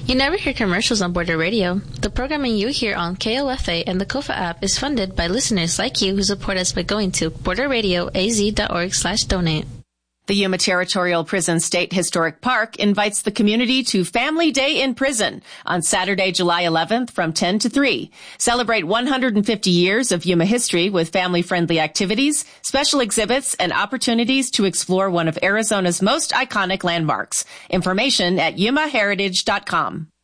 You never hear commercials on Border Radio. The programming you hear on KOFA and the KOFA app is funded by listeners like you who support us by going to borderradioaz.org/donate. The Yuma Territorial Prison State Historic Park invites the community to Family Day in Prison on Saturday, July 11th from 10 to 3. Celebrate 150 years of Yuma history with family-friendly activities, special exhibits, and opportunities to explore one of Arizona's most iconic landmarks. Information at yumaheritage.com.